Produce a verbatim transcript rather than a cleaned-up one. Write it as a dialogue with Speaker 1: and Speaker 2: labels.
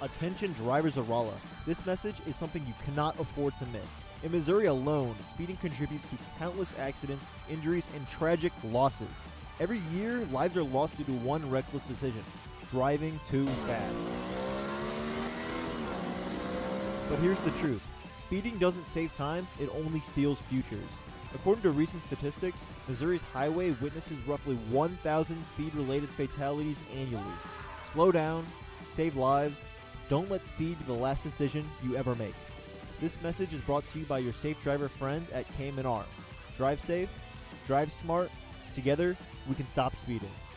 Speaker 1: Attention drivers of Rolla. This message is something you cannot afford to miss. In Missouri alone, speeding contributes to countless accidents, injuries, and tragic losses. Every year, lives are lost due to one reckless decision: driving too fast. But here's the truth. Speeding doesn't save time, it only steals futures. According to recent statistics, Missouri's highway witnesses roughly one thousand speed-related fatalities annually. Slow down, save lives, don't let speed be the last decision you ever make. This message is brought to you by your safe driver friends at K M and R. Drive safe, drive smart, together we can stop speeding.